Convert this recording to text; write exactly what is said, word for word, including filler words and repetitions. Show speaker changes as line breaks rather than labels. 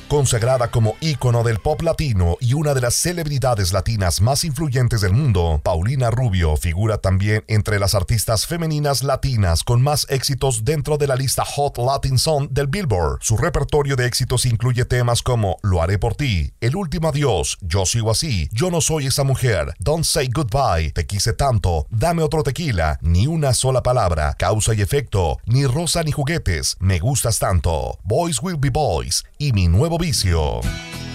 Consagrada como ícono del pop latino y una de las celebridades latinas más influyentes del mundo, Paulina Rubio figura también entre las artistas femeninas latinas con más éxitos dentro de la lista Hot Latin Song del Billboard. Su repertorio de éxitos incluye temas como Lo haré por ti, El último adiós, Yo sigo así, Yo no soy esa mujer, Don't say goodbye, Te quise tanto, Dame otro tequila, Ni una sola palabra, Causa y efecto, Ni rosa ni juguetes, Me gustas tanto, Boys will be boys y Mi nuevo vicio.